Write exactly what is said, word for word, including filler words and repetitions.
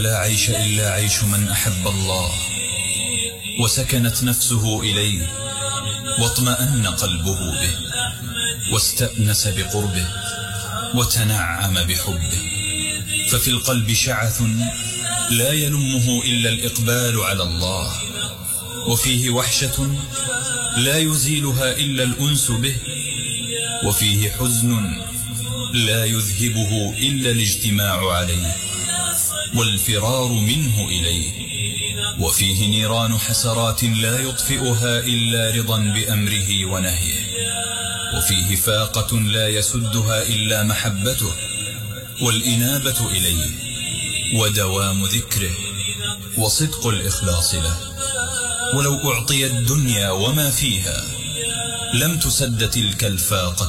فلا عيش إلا عيش من أحب الله وسكنت نفسه إليه واطمأن قلبه به واستأنس بقربه وتنعم بحبه. ففي القلب شعث لا يلمه إلا الإقبال على الله، وفيه وحشة لا يزيلها إلا الأنس به، وفيه حزن لا يذهبه إلا الاجتماع عليه والفرار منه إليه، وفيه نيران حسرات لا يطفئها إلا رضا بأمره ونهيه، وفيه فاقة لا يسدها إلا محبته والإنابة إليه ودوام ذكره وصدق الإخلاص له. ولو أعطي الدنيا وما فيها لم تسد تلك الفاقة